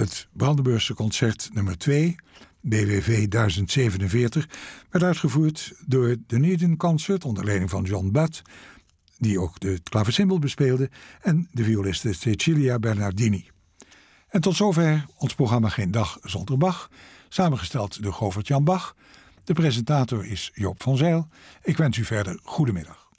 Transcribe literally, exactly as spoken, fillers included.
Het Brandenburgse concert nummer twee, B W V duizend zevenenveertig, werd uitgevoerd door de Dunedin Concert onder leiding van John Butt, die ook de klavecimbal bespeelde, en de violiste Cecilia Bernardini. En tot zover ons programma Geen Dag Zonder Bach, samengesteld door Govert Jan Bach. De presentator is Joop van Zijl. Ik wens u verder goedemiddag.